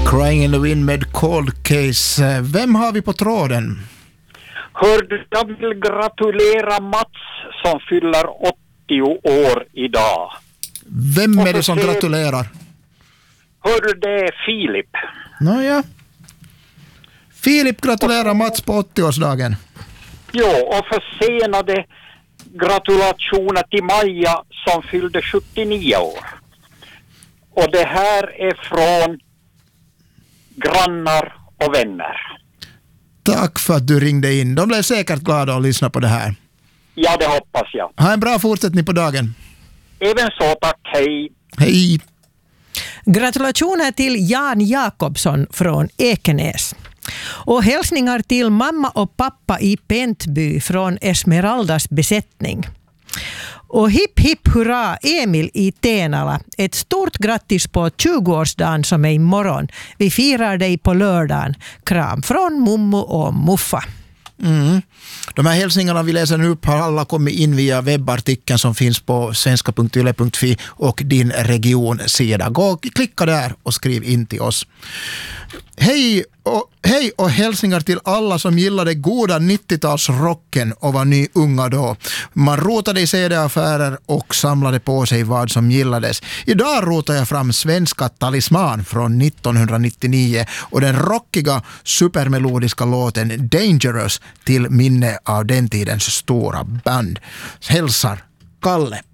Crying in the Wind med Cold Case. Vem har vi på tråden? Hör du, jag vill gratulera Mats som fyller 80 år idag. Vem är det som gratulerar? Hör du, det är Filip. Nåja. Filip gratulerar Mats på 80-årsdagen. Jo, och försenade gratulationer till Maja som fyllde 79 år. Och det här är från grannar och vänner. Tack för att du ringde in. De blev säkert glada att lyssna på det här. Ja, det hoppas jag. Ha en bra fortsättning på dagen. Även så, tack. Hej. Hej. Gratulationer till Jan Jakobsson från Ekenäs. Och hälsningar till mamma och pappa i Pentby från Esmeraldas besättning. Och hipp hipp hurra Emil i Tenala. Ett stort grattis på 20-årsdagen som är imorgon. Vi firar dig på lördagen. Kram från Mummo och Muffa. De här hälsningarna vi läser nu upp har alla kommit in via webbartikeln som finns på svenska.yle.fi och din regionsida. Gå och klicka där och skriv in till oss. Hej och hälsningar till alla som gillade goda 90-talsrocken och var ny unga då. Man rotade i CD-affärer och samlade på sig vad som gillades. Idag rotar jag fram Svenska Talisman från 1999 och den rockiga supermelodiska låten Dangerous till minne av den tidens stora band. Hälsar Kalle.